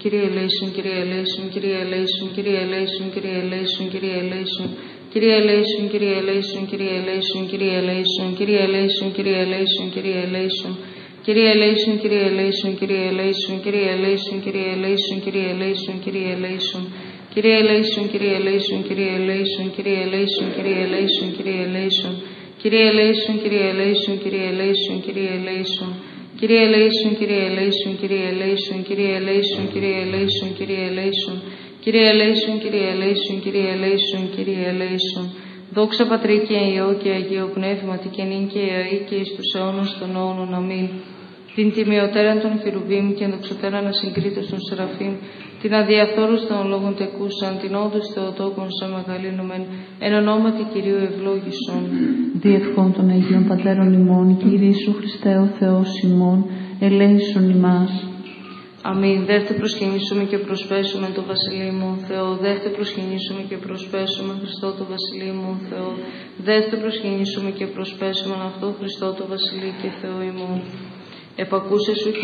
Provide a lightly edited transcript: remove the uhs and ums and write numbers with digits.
Kyrie eleison, Kyrie eleison, Kyrie eleison, Kyrie eleison, Kyrie eleison, Kyrie eleison. Kyrie eleison, Kyrie eleison, Kyrie eleison, Kyrie eleison, Kyrie eleison, Kyrie eleison, Kyrie eleison. Kyrie eleison, Kyrie eleison, Kyrie eleison, Kyrie eleison, Kyrie eleison, Kyrie eleison, Kyrie eleison. Kyrie eleison, Kyrie eleison, Kyrie eleison, Kyrie eleison, Kyrie eleison, Kyrie eleison. Kyrie eleison, Kyrie eleison, Kyrie eleison, Kyrie eleison. Kyrie eleison, Kyrie eleison, Kyrie eleison, Kyrie eleison, Kyrie eleison, Kyrie eleison. Kyrie eleison, Kyrie eleison, Kyrie eleison, Kyrie eleison. Δόξα Πατρί και Υιό και Αγίο Πνεύματι και νυν και αεί και εις τους αιώνας των αιώνων. Αμήν. Την τιμιωτέραν των Χερουβίμ και ενδοξωτέραν ασυγκρίτως των Σεραφείμ, την αδιαφθόρους των λόγων τεκούσαν, την όντως Θεοτόκον σαν μεγαλύνομεν, εν ονόματι Κυρίου ευλόγησον. Διευχών των Αγίων Πατέρων ημών, Κύριε Ιησού Χριστέ ο Θεός ημών, ελέησον ημάς. Αμήν. Δεύτε προσκυνήσουμε και προσπέσουμε το Βασιλείο Θεό. Δεύτε προσκυνήσουμε και προσπέσουμε Χριστό το Βασιλείο Θεό. Δεύτε προσκυνήσουμε και προσπέσουμε αυτό Χριστό το Βασιλείο και Θεό ημών. Επακούσε σου